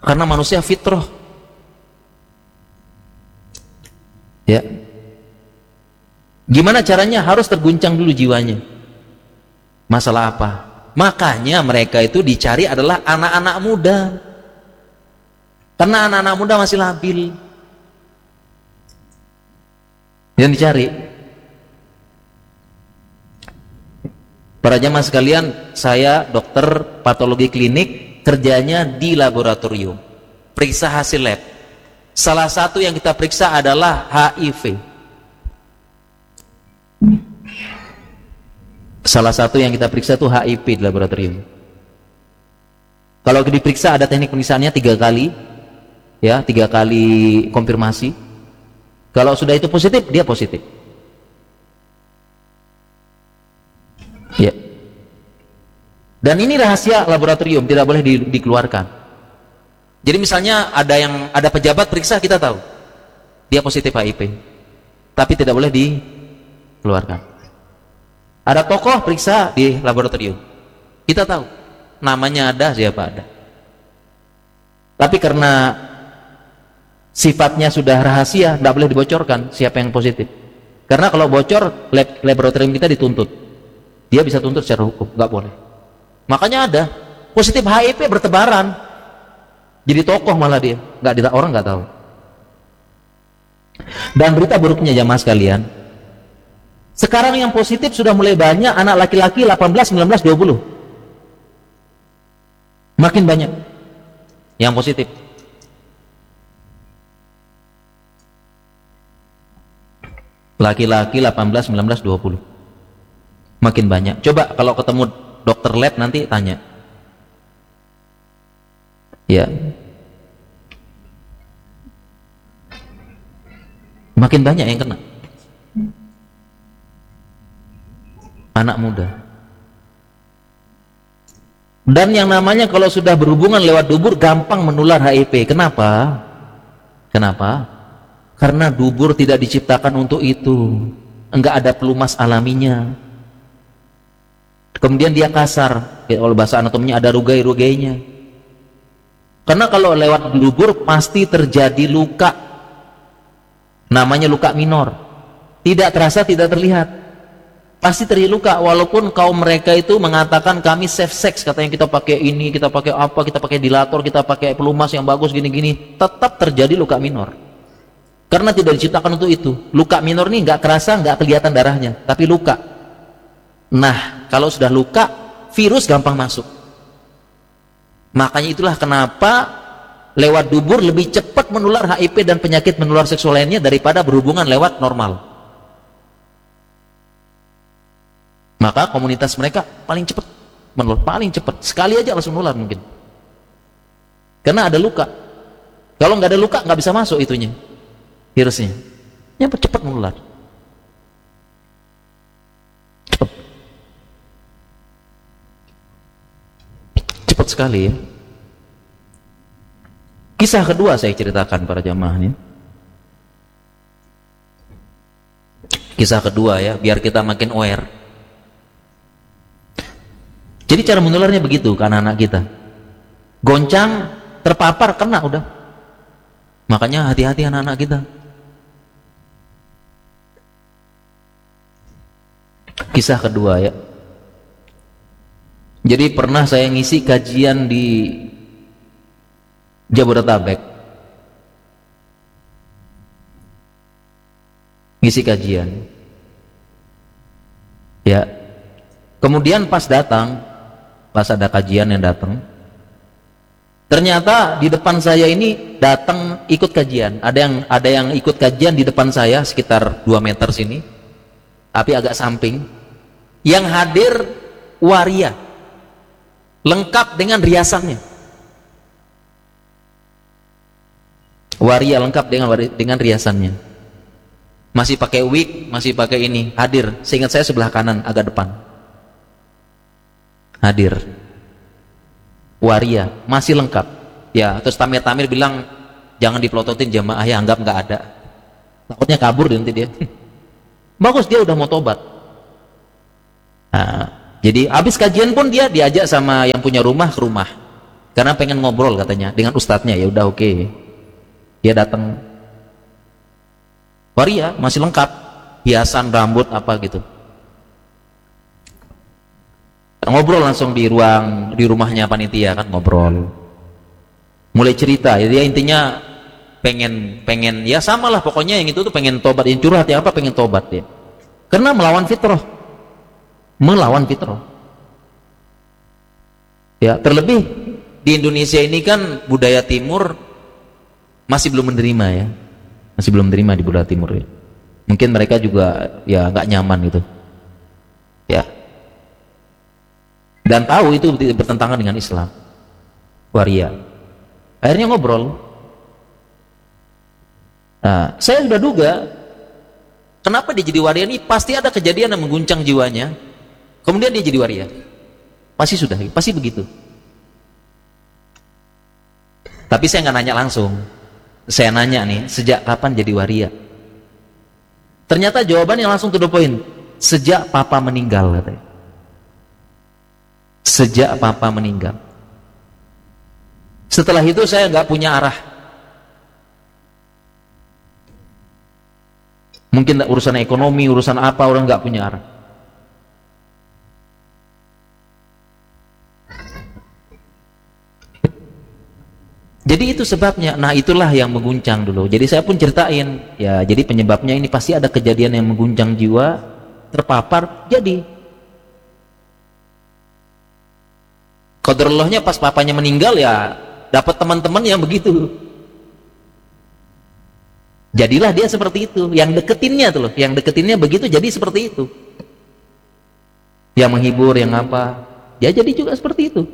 Karena manusia fitrah. Ya. Gimana caranya? Harus terguncang dulu jiwanya. Masalah apa? Makanya mereka itu dicari adalah anak-anak muda. Karena anak-anak muda masih labil. Yang dicari. Para jamaah sekalian, saya dokter patologi klinik, kerjanya di laboratorium. Periksa hasil lab. Salah satu yang kita periksa adalah HIV. Salah satu yang kita periksa itu HIV di laboratorium. Kalau diperiksa ada teknik pemeriksaannya 3 kali, ya 3 kali konfirmasi. Kalau sudah itu positif, dia positif. Ya. Dan ini rahasia laboratorium, tidak boleh dikeluarkan. Jadi misalnya ada pejabat periksa, kita tahu dia positif HIV, tapi tidak boleh dikeluarkan. Ada tokoh periksa di laboratorium, kita tahu namanya ada, siapa ada. Tapi karena sifatnya sudah rahasia, tidak boleh dibocorkan siapa yang positif. Karena kalau bocor, laboratorium kita dituntut. Dia bisa tuntut secara hukum, nggak boleh. Makanya ada positif HIV bertebaran, jadi tokoh malah dia, orang nggak tahu. Dan berita buruknya jamaah sekalian, sekarang yang positif sudah mulai banyak anak laki-laki 18, 19, 20. Makin banyak yang positif. Laki-laki 18, 19, 20. Makin banyak. Coba kalau ketemu dokter lab nanti tanya. Ya. Makin banyak yang kena. Anak muda. Dan yang namanya kalau sudah berhubungan lewat dubur gampang menular HIV. Kenapa? Kenapa? Karena dubur tidak diciptakan untuk itu. Enggak ada pelumas alaminya. Kemudian dia kasar, kalau bahasa anatominya ada rugai-rugainya. Karena kalau lewat dubur pasti terjadi luka, namanya luka minor, tidak terasa, tidak terlihat, pasti terjadi luka. Walaupun kaum mereka itu mengatakan kami safe sex, katanya kita pakai ini, kita pakai apa, kita pakai dilator, kita pakai pelumas yang bagus gini-gini, tetap terjadi luka minor. Karena tidak diciptakan untuk itu. Luka minor ini nggak kerasa, nggak kelihatan darahnya, tapi luka. Nah, kalau sudah luka, virus gampang masuk. Makanya itulah kenapa lewat dubur lebih cepat menular HIV dan penyakit menular seksual lainnya daripada berhubungan lewat normal. Maka komunitas mereka paling cepat menular, paling cepat. Sekali aja langsung menular mungkin. Karena ada luka. Kalau nggak ada luka, nggak bisa masuk itunya, virusnya. Cepat menular. Cepat sekali ya. Kisah kedua saya ceritakan para jamaah ini. Kisah kedua ya, biar kita makin aware. Jadi cara menularnya begitu ke anak-anak kita. Goncang, terpapar, kena udah. Makanya hati-hati anak-anak kita. Kisah kedua ya. Jadi pernah saya ngisi kajian di Jabodetabek, ngisi kajian ya. Kemudian pas ada kajian yang datang, ternyata di depan saya ini datang ikut kajian. Ada yang ikut kajian di depan saya sekitar 2 meter sini, tapi agak samping. Yang hadir waria, lengkap dengan riasannya. Waria lengkap dengan riasannya. Masih pakai wig, masih pakai ini, hadir. Seingat saya sebelah kanan, agak depan. Hadir. Waria, masih lengkap. Ya, terus tamir-tamir bilang jangan dipelototin jamaah ya, anggap nggak ada. Takutnya kabur nanti dia. Bagus, dia udah mau tobat. Nah, jadi habis kajian pun dia diajak sama yang punya rumah ke rumah. karena pengen ngobrol katanya dengan ustadznya. Ya udah, oke. Dia datang, waria masih lengkap, hiasan rambut apa gitu. Ngobrol langsung di rumahnya panitia kan, ngobrol. Mulai cerita, ya dia intinya pengen ya samalah pokoknya, yang itu tuh pengen tobat, yang curhat ya apa, pengen tobat ya. Karena melawan fitrah. Ya, terlebih di Indonesia ini kan budaya timur masih belum menerima ya. Masih belum menerima di budaya timur ya. Mungkin mereka juga ya nggak nyaman gitu. Ya. Dan tahu itu bertentangan dengan Islam. Waria. Akhirnya ngobrol. Nah, saya sudah duga kenapa dia jadi waria ini, pasti ada kejadian yang mengguncang jiwanya. Kemudian dia jadi waria. Pasti begitu. Tapi saya nggak nanya langsung. Saya nanya nih, sejak kapan jadi waria? Ternyata jawabannya langsung to the point. Sejak papa meninggal katanya. Sejak papa meninggal. Setelah itu saya nggak punya arah. Mungkin urusan ekonomi, urusan apa, orang nggak punya arah. Jadi itu sebabnya. Nah, itulah yang mengguncang dulu. Jadi saya pun ceritain, ya jadi penyebabnya ini pasti ada kejadian yang mengguncang jiwa, terpapar, jadi qadarullah-nya pas papanya meninggal ya dapat teman-teman yang begitu. Jadilah dia seperti itu. Yang deketinnya tuh loh, yang deketinnya begitu, jadi seperti itu. Yang menghibur, yang apa, ya jadi juga seperti itu.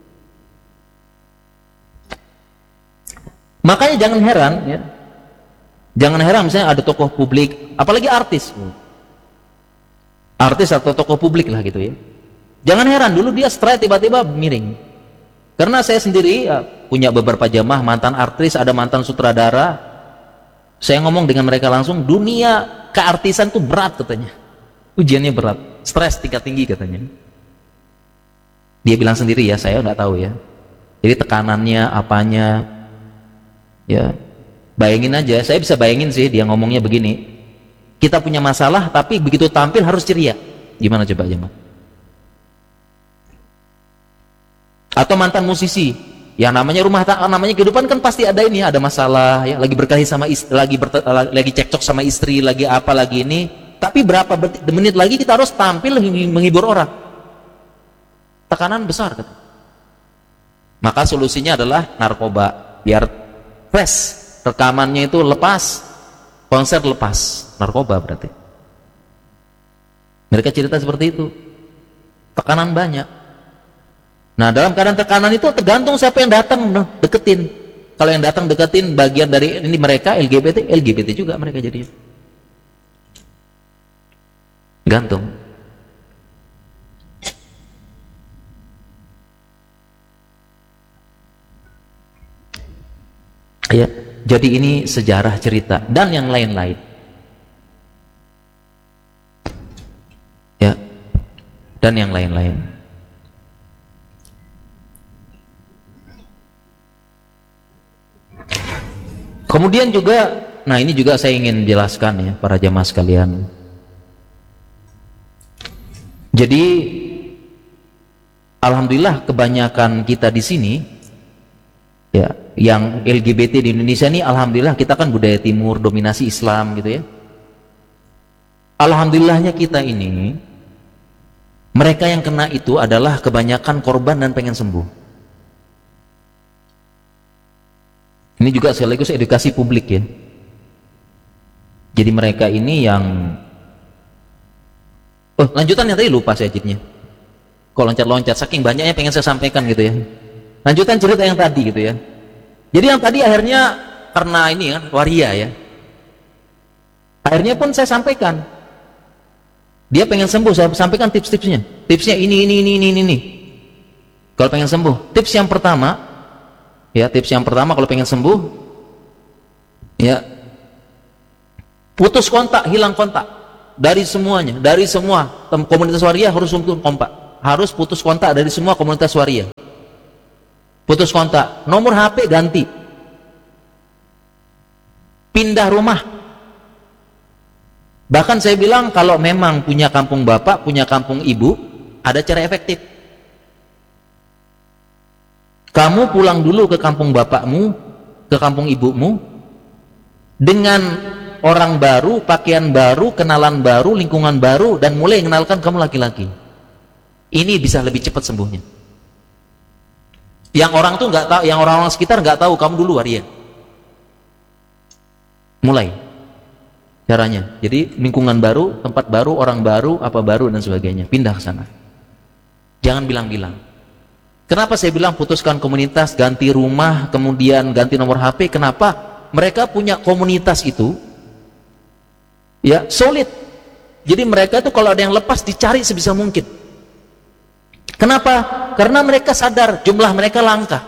Makanya jangan heran ya. Jangan heran misalnya ada tokoh publik, apalagi artis. Artis atau tokoh publik lah gitu ya. Jangan heran dulu dia straight tiba-tiba miring. Karena saya sendiri ya, punya beberapa jamaah mantan artis, ada mantan sutradara. Saya ngomong dengan mereka langsung, dunia keartisan tuh berat katanya. Ujiannya berat, stres tingkat tinggi katanya. Dia bilang sendiri ya, saya nggak tahu ya. Jadi tekanannya, apanya, ya bayangin aja. Saya bisa bayangin sih dia ngomongnya begini. Kita punya masalah, tapi begitu tampil harus ceria. Gimana coba jemaah? Atau mantan musisi, yang namanya rumah tangga, namanya kehidupan kan pasti ada ini, ada masalah, ya lagi berkelahi sama istri, lagi cekcok sama istri, lagi apa lagi ini. Tapi berapa menit lagi kita harus tampil menghibur orang. Tekanan besar kan? Maka solusinya adalah narkoba, biar fresh, rekamannya itu lepas, konser lepas, narkoba berarti. Mereka cerita seperti itu. Tekanan banyak. Nah, dalam keadaan tekanan itu tergantung siapa yang datang deketin. Kalau yang datang deketin bagian dari ini mereka LGBT juga mereka jadi. Gantung. Ya, jadi ini sejarah cerita dan yang lain-lain. Ya. Dan yang lain-lain. Kemudian juga, nah ini juga saya ingin jelaskan ya para jamaah sekalian. Jadi alhamdulillah kebanyakan kita di sini ya yang LGBT di Indonesia ini, alhamdulillah kita kan budaya timur, dominasi Islam gitu ya. Alhamdulillahnya kita ini, mereka yang kena itu adalah kebanyakan korban dan pengen sembuh. Ini juga sekaligus edukasi publik ya. Jadi mereka ini yang lanjutannya tadi lupa saya jadinya. Kok loncat-loncat, saking banyaknya pengen saya sampaikan gitu ya. Lanjutan cerita yang tadi gitu ya. Jadi yang tadi akhirnya karena ini kan waria ya. Akhirnya pun saya sampaikan. Dia pengen sembuh, saya sampaikan tips-tipsnya. Tipsnya ini. Kalau pengen sembuh, tips yang pertama ya, tips yang pertama kalau pengen sembuh ya, putus kontak, hilang kontak dari semuanya, dari semua komunitas waria. Harus putus kontak dari semua komunitas waria. putus kontak, nomor HP ganti, pindah rumah. Bahkan saya bilang kalau memang punya kampung bapak, punya kampung ibu, ada cara efektif. Kamu pulang dulu ke kampung bapakmu, ke kampung ibumu, dengan orang baru, pakaian baru, kenalan baru, lingkungan baru, dan mulai mengenalkan kamu laki-laki. Ini bisa lebih cepat sembuhnya. Yang orang tuh nggak tahu, yang orang-orang sekitar nggak tahu kamu dulu waria. Mulai caranya. Jadi lingkungan baru, tempat baru, orang baru, apa baru dan sebagainya. Pindah ke sana. Jangan bilang-bilang. Kenapa saya bilang putuskan komunitas, ganti rumah, kemudian ganti nomor HP? Kenapa? Mereka punya komunitas itu, ya solid. Jadi mereka itu kalau ada yang lepas dicari sebisa mungkin. Kenapa? Karena mereka sadar jumlah mereka langka.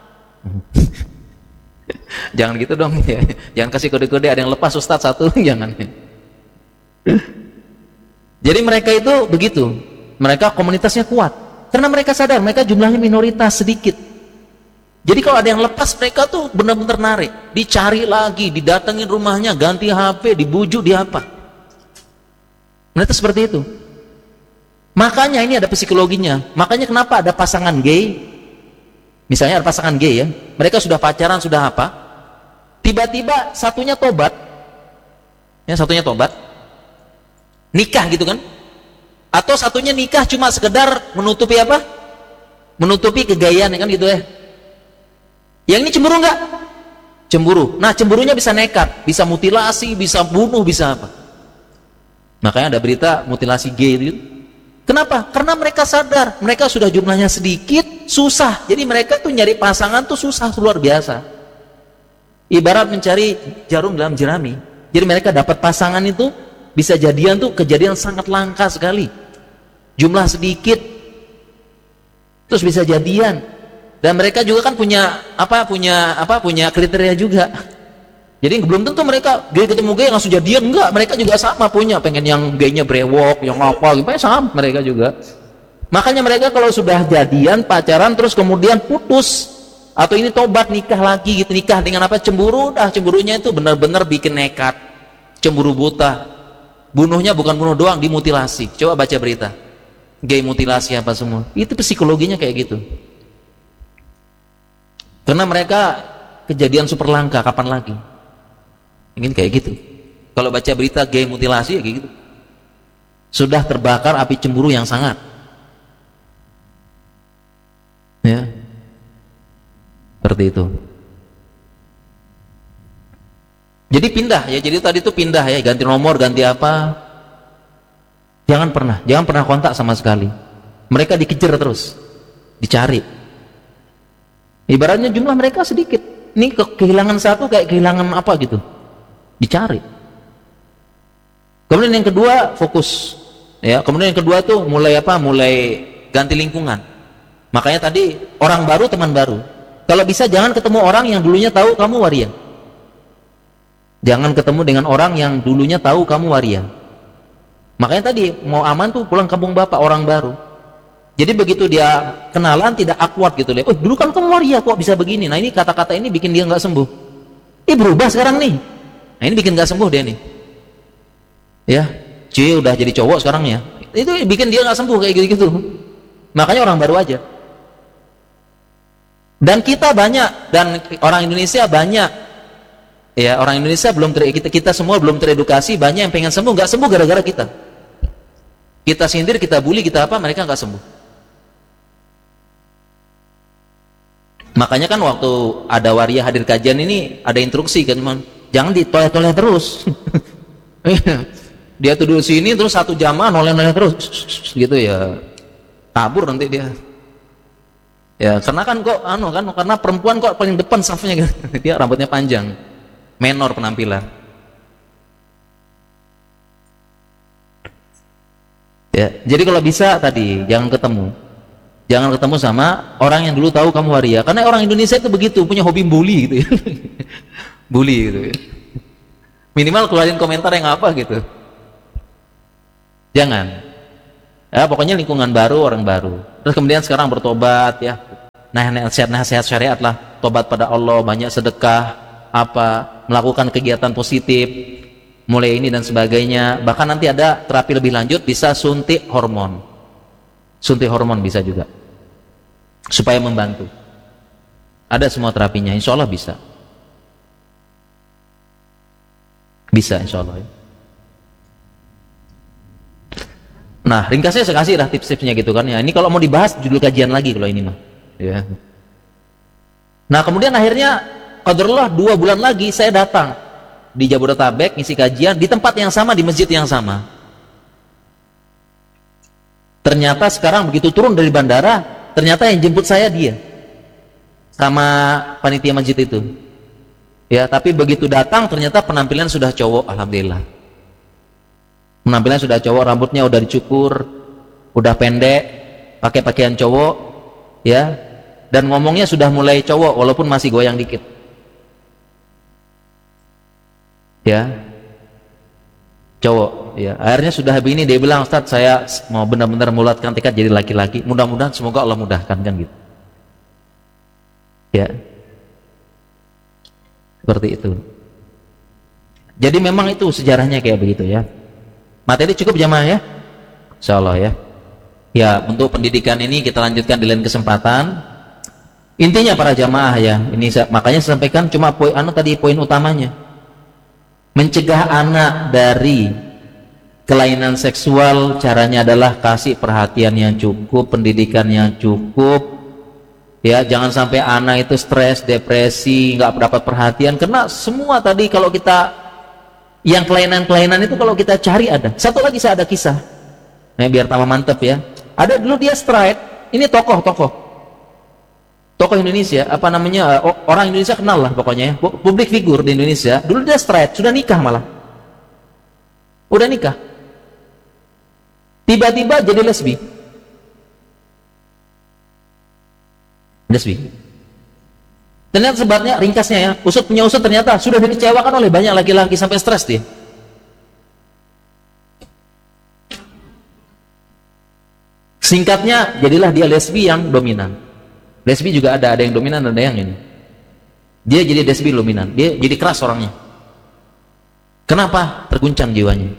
Jangan gitu dong ya. Jangan kasih kode-kode ada yang lepas Ustadz satu, jangan. Jadi mereka itu begitu. Mereka komunitasnya kuat. Karena mereka sadar mereka jumlahnya minoritas sedikit. Jadi kalau ada yang lepas mereka tuh benar-benar narik, dicari lagi, didatengin rumahnya, ganti HP, dibujuk, di apa. Mereka seperti itu. Makanya ini ada psikologinya. Makanya kenapa ada pasangan gay? Misalnya ada pasangan gay ya, mereka sudah pacaran, sudah apa? Tiba-tiba satunya tobat. Ya, satunya tobat. Nikah gitu kan? Atau satunya nikah cuma sekedar menutupi apa? Menutupi kegayaan kan gitu ya. Yang ini cemburu enggak? Cemburu. Nah, cemburunya bisa nekat, bisa mutilasi, bisa bunuh, bisa apa? Makanya ada berita mutilasi gay gitu. Kenapa? Karena mereka sadar, mereka sudah jumlahnya sedikit, susah. Jadi mereka tuh nyari pasangan tuh susah luar biasa. Ibarat mencari jarum dalam jerami. Jadi mereka dapat pasangan itu bisa jadian tuh kejadian sangat langka sekali. Jumlah sedikit terus bisa jadian. Dan mereka juga kan punya kriteria juga. Jadi belum tentu mereka gay ketemu gay langsung jadian, enggak, mereka juga sama punya, pengen yang gaynya brewok, yang apa gitu, sama mereka juga. Makanya mereka kalau sudah jadian, pacaran terus kemudian putus atau ini tobat nikah lagi gitu, nikah dengan apa? Cemburu, cemburunya itu benar-benar bikin nekat. Cemburu buta. Bunuhnya bukan bunuh doang, dimutilasi. Coba baca berita. Gay mutilasi apa semua. Itu psikologinya kayak gitu. Karena mereka kejadian super langka, kapan lagi? Ingin kayak gitu. Kalau baca berita gay mutilasi ya kayak gitu. Sudah terbakar api cemburu yang sangat. Ya. Seperti itu. Jadi pindah ya. Jadi tadi itu pindah ya, ganti nomor, ganti apa? Jangan pernah kontak sama sekali. Mereka dikejar terus, dicari. Ibaratnya jumlah mereka sedikit. Ini kehilangan satu kayak kehilangan apa gitu. Dicari. Kemudian yang kedua fokus. Ya, kemudian yang kedua tuh mulai apa? Mulai ganti lingkungan. Makanya tadi orang baru, teman baru. Kalau bisa jangan ketemu orang yang dulunya tahu kamu waria. Jangan ketemu dengan orang yang dulunya tahu kamu waria. Makanya tadi mau aman tuh pulang kampung bapak, orang baru. Jadi begitu dia kenalan tidak awkward gitu deh. Oh dulu kan kamu waria kok bisa begini. Nah ini kata-kata ini bikin dia nggak sembuh. Berubah sekarang nih. Nah ini bikin nggak sembuh dia nih. Ya, cuy udah jadi cowok sekarang ya. Itu bikin dia nggak sembuh kayak gitu-gitu. Makanya orang baru aja. Dan kita banyak, dan orang Indonesia banyak. Ya orang Indonesia kita semua belum teredukasi, banyak yang pengen sembuh nggak sembuh gara-gara kita. Kita sindir, kita bully, kita apa, mereka nggak sembuh. Makanya kan waktu ada waria hadir kajian ini ada instruksi kan, jangan ditoleh-toleh terus. Dia duduk sini terus satu jamaah noleh-noleh terus, gitu ya, kabur nanti dia. Ya karena kan kok karena perempuan kok paling depan safnya gitu. Dia rambutnya panjang, menor penampilan. Ya, jadi kalau bisa tadi jangan ketemu sama orang yang dulu tahu kamu waria, karena orang Indonesia itu begitu, punya hobi bully gitu ya. Bully gitu ya. Minimal keluarin komentar yang apa gitu. Jangan. Ya pokoknya lingkungan baru, orang baru. Terus kemudian sekarang bertobat ya. nasihat syariat lah, tobat pada Allah, banyak sedekah, melakukan kegiatan positif, mulai ini dan sebagainya. Bahkan nanti ada terapi lebih lanjut, bisa suntik hormon bisa juga supaya membantu. Ada semua terapinya, insya Allah bisa insya Allah ya. Nah, ringkasnya saya kasih lah tips-tipsnya gitu kan ya. Ini kalau mau dibahas judul kajian lagi kalau ini mah ya. Nah, kemudian akhirnya qadarullah 2 bulan lagi saya datang di Jabodetabek ngisi kajian di tempat yang sama, di masjid yang sama. Ternyata sekarang begitu turun dari bandara, ternyata yang jemput saya dia sama panitia masjid itu ya. Tapi begitu datang ternyata penampilan sudah cowok, alhamdulillah. Penampilan sudah cowok, rambutnya udah dicukur, udah pendek, pakai pakaian cowok ya, dan ngomongnya sudah mulai cowok walaupun masih goyang dikit ya, cowok ya. Akhirnya sudah begini dia bilang, Ustadz saya mau benar-benar memulatkan tekad jadi laki-laki, mudah-mudahan semoga Allah mudahkan kan gitu ya, seperti itu. Jadi memang itu sejarahnya kayak begitu ya. Materi cukup jamaah ya, insyaallah ya. Ya, untuk pendidikan ini kita lanjutkan di lain kesempatan. Intinya para jamaah ya, ini makanya saya sampaikan cuma poin utamanya. Mencegah anak dari kelainan seksual caranya adalah kasih perhatian yang cukup, pendidikan yang cukup. Ya, jangan sampai anak itu stres, depresi, nggak dapat perhatian, karena semua tadi kalau kita yang kelainan-kelainan itu kalau kita cari ada. Satu lagi saya ada kisah. Nah, biar tambah mantep ya. Ada dulu dia straight. Ini tokoh Indonesia, orang Indonesia kenal lah pokoknya ya. Publik figur di Indonesia. Dulu dia straight, sudah nikah malah. Udah nikah. Tiba-tiba jadi lesbi. Ternyata sebabnya, ringkasnya ya, usut punya usut, ternyata sudah dikecewakan oleh banyak laki-laki sampai stres dia. Singkatnya, jadilah dia lesbi yang dominan. Lesbi juga ada yang dominan, ada yang ini. Dia jadi lesbi dominan, dia jadi keras orangnya. Kenapa? Terguncang jiwanya.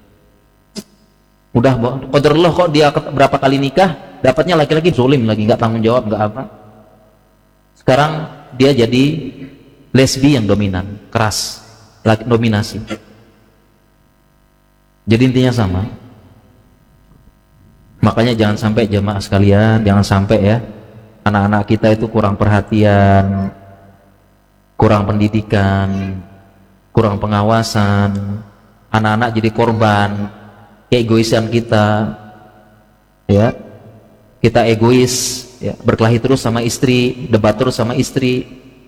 Udah, qadarullah kok dia berapa kali nikah, dapatnya laki-laki zolim lagi, nggak tanggung jawab, nggak apa. Sekarang dia jadi lesbi yang dominan, keras, dominasi. Jadi intinya sama. Makanya jangan sampai jamaah sekalian, jangan sampai ya anak-anak kita itu kurang perhatian, kurang pendidikan, kurang pengawasan. Anak-anak jadi korban keegoisan kita, ya. Kita egois, ya, berkelahi terus sama istri, debat terus sama istri,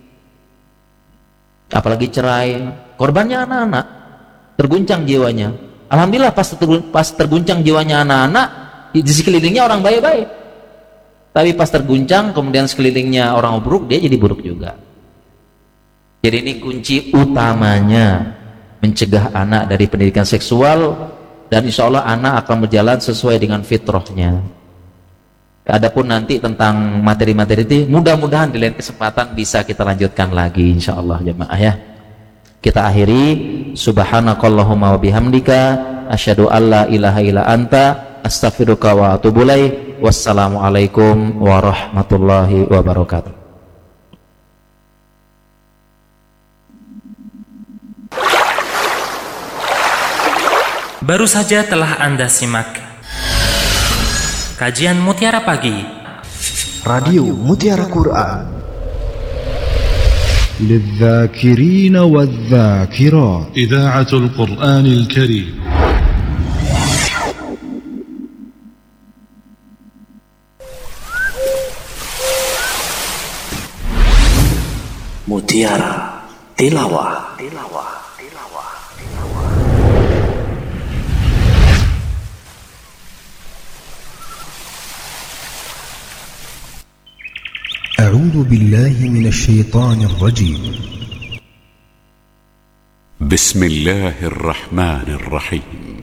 apalagi cerai, korbannya anak-anak, terguncang jiwanya. Alhamdulillah pas terguncang jiwanya anak-anak, di sekelilingnya orang baik-baik, tapi pas terguncang kemudian sekelilingnya orang buruk, dia jadi buruk juga. Jadi ini kunci utamanya, mencegah anak dari pendidikan seksual, dan insya Allah anak akan berjalan sesuai dengan fitrahnya. Adapun nanti tentang materi-materi itu mudah-mudahan di lain kesempatan bisa kita lanjutkan lagi insyaallah jemaah ya. Kita akhiri, subhanakallahumma wa bihamdika asyhadu alla ilaha illa anta astaghfiruka wa atubu ilaik. Wassalamualaikum warahmatullahi wabarakatuh. Baru saja telah Anda simak kajian Mutiara Pagi Radio Mutiara Quran للذاكرين والذاكرات إذاعة القرآن الكريم Mutiara Tilawah. أعوذ بالله من الشيطان الرجيم بسم الله الرحمن الرحيم